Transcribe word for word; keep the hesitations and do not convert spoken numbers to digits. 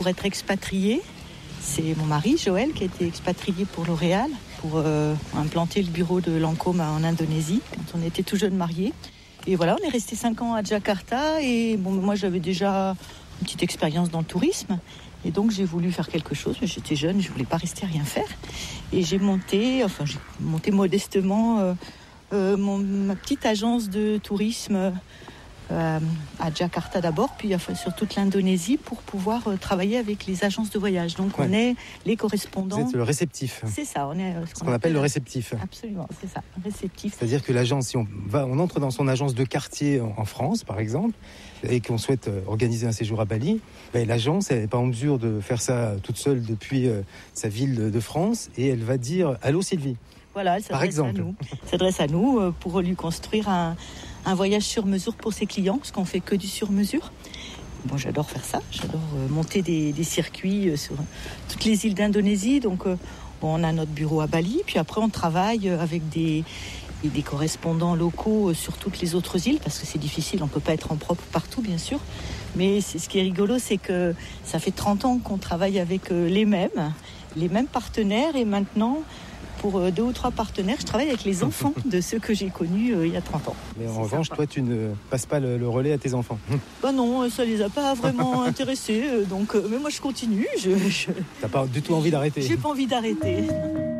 Pour être expatrié, c'est mon mari Joël qui a été expatrié pour L'Oréal, pour euh, implanter le bureau de Lancôme en Indonésie, quand on était tout jeunes mariés. Et voilà, on est resté cinq ans à Jakarta et bon, moi j'avais déjà une petite expérience dans le tourisme. Et donc j'ai voulu faire quelque chose, mais j'étais jeune, je ne voulais pas rester à rien faire. Et j'ai monté, enfin j'ai monté modestement euh, euh, mon, ma petite agence de tourisme euh, à Jakarta d'abord, puis enfin, sur toute l'Indonésie pour pouvoir euh, travailler avec les agences de voyage. Donc ouais. On est les correspondants. Vous êtes le réceptif. C'est ça, on est ce qu'on, ce qu'on appelle, appelle le réceptif. Absolument, c'est ça, réceptif. C'est-à-dire que l'agence, si on va, on entre dans son agence de quartier en, en France, par exemple, et qu'on souhaite organiser un séjour à Bali, ben, l'agence n'est pas en mesure de faire ça toute seule depuis euh, sa ville de, de France, et elle va dire « Allô Sylvie ». Voilà, elle s'adresse à nous. Elle s'adresse à nous euh, pour lui construire un, un voyage sur mesure pour ses clients, parce qu'on fait que du sur mesure. Bon, j'adore faire ça, j'adore euh, monter des, des circuits euh, sur toutes les îles d'Indonésie. Donc, euh, bon, on a notre bureau à Bali, puis après on travaille avec des, des correspondants locaux sur toutes les autres îles, parce que c'est difficile, on ne peut pas être en propre partout, bien sûr. Mais c'est, ce qui est rigolo, c'est que ça fait trente ans qu'on travaille avec euh, les mêmes, les mêmes partenaires, et maintenant... Pour deux ou trois partenaires, je travaille avec les enfants de ceux que j'ai connus euh, il y a trente ans. Mais en revanche, toi, tu ne passes pas le, le relais à tes enfants. Bah non, ça les a pas vraiment intéressés. Donc, euh, mais moi, je continue. Je, je... T'as pas du tout envie d'arrêter. J'ai pas envie d'arrêter.